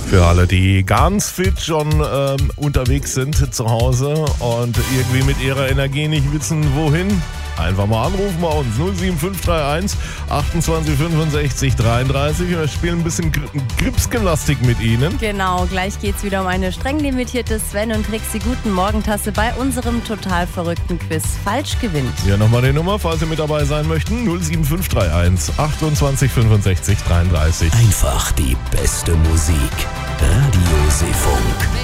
Für alle, die ganz fit schon unterwegs sind zu Hause und irgendwie mit ihrer Energie nicht wissen, wohin, einfach mal anrufen bei uns. 07531 28 65 33. Wir spielen ein bisschen Gripsgymnastik mit Ihnen. Genau, gleich geht's wieder um eine streng limitierte Sven und Trixi Guten Morgen-Tasse bei unserem total verrückten Quiz. Falsch gewinnt. Ja, nochmal die Nummer, falls Sie mit dabei sein möchten. 07531 28 65 33. Einfach die beste Musik. Radio Seefunk.